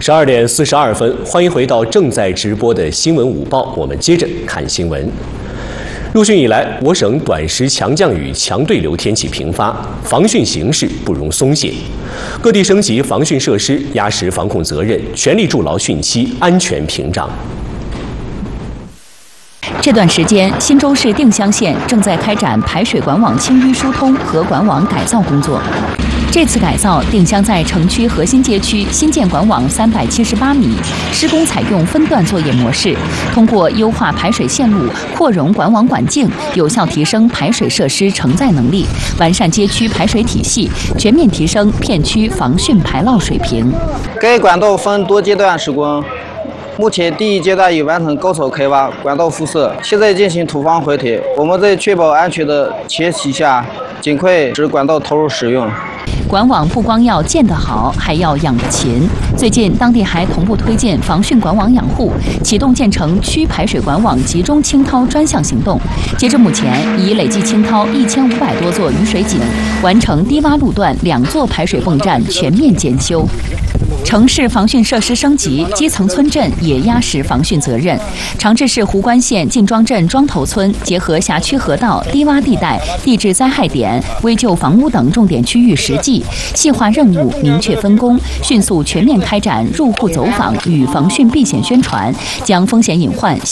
12点42分，欢迎回到正在直播的新闻午报，我们接着看新闻。入汛以来，我省短时强降雨、强对流天气频发，防汛形势不容松懈。各地升级防汛设施，压实防控责任，全力筑牢汛期安全屏障。 这段时间，新州市定襄县正在开展排水管网清淤疏通和管网改造工作。这次改造，定襄在城区核心街区新建管网378米，施工采用分段作业模式，通过优化排水线路、扩容管网管径，有效提升排水设施承载能力，完善街区排水体系，全面提升片区防汛排涝水平。 该管道分多阶段施工。目前第一阶段已完成高槽开挖、管道敷设，现在进行土方回填。我们在确保安全的前提下，尽快使管道投入使用。 管网不光要建得好，还要养得勤。最近，当地还同步推进防汛管网养护，启动建成区排水管网集中清掏专项行动。截至目前，已累计清掏1500多座雨水井，完成低洼路段2座排水泵站全面检修。城市防汛设施升级，基层村镇也压实防汛责任。长治市湖关县晋庄镇庄头村结合辖区河道、低洼地带、地质灾害点、危旧房屋等重点区域实际，细化任务，明确分工，迅速全面开展入户走访与防汛避险宣传，将风险隐患